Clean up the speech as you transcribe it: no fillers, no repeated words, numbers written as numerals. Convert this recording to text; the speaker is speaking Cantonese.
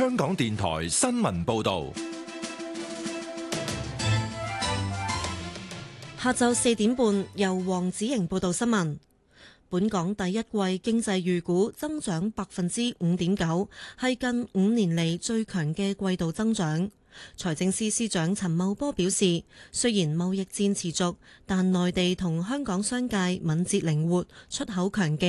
香港電台新聞報道。 下晝4點半，由黃子瑩報道新聞。本港第一季經濟預估增長5.9%，係近5年嚟最強嘅季度增長。財政司司長陳茂波表示，雖然貿易戰持續，但內地同香港商界敏捷靈活，出口強勁。